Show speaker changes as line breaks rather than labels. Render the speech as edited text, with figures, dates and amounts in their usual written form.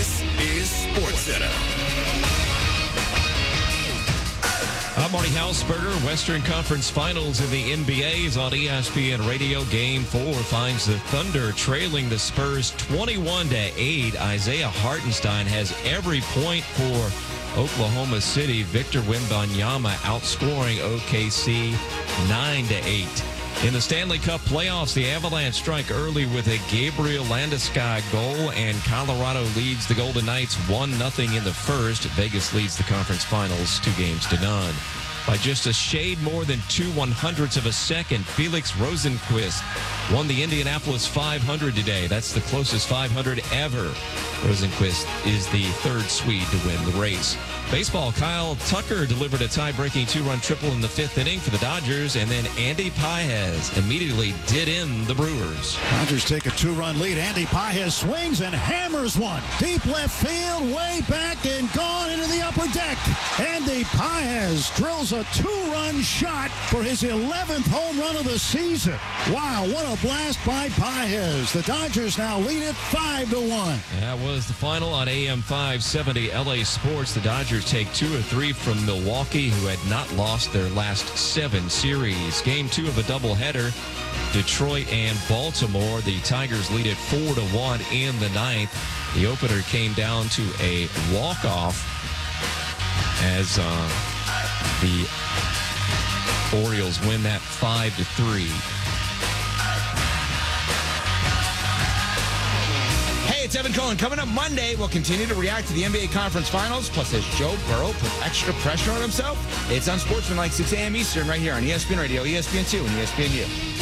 This is SportsCenter.
I'm Marty Hausberger. Western Conference Finals in the NBA is on ESPN Radio. Game 4 finds the Thunder trailing the Spurs 21-8. Isaiah Hartenstein has every point for Oklahoma City. Victor Wembanyama outscoring OKC 9-8. In the Stanley Cup playoffs, the Avalanche strike early with a Gabriel Landeskog goal, and Colorado leads the Golden Knights 1-0 in the first. Vegas leads the conference finals 2-0. By just a shade more than 2/100ths of a second, Felix Rosenqvist won the Indianapolis 500 today. That's the closest 500 ever. Rosenqvist is the third Swede to win the race. Baseball, Kyle Tucker delivered a tie-breaking 2-run triple in the 5th inning for the Dodgers, and then Andy Pages immediately did in the Brewers.
Dodgers take a 2-run lead. Andy Pages swings and hammers one. Deep left field, way back and gone into the upper deck. Andy Pages drills a 2-run shot for his 11th home run of the season. Wow, what a blast by Pages. The Dodgers now lead it 5-1.
That was the final on AM 570 LA Sports. The Dodgers take 2 of 3 from Milwaukee, who had not lost their last 7 series. Game 2 of a doubleheader, Detroit and Baltimore. The Tigers lead it 4-1 in the 9th. The opener came down to a walk-off as the Orioles win that 5-3.
It's Evan Cohen. Coming up Monday, we'll continue to react to the NBA Conference Finals. Plus, has Joe Burrow put extra pressure on himself? It's on Sportsman like 6 a.m. Eastern right here on ESPN Radio, ESPN2, and ESPNU.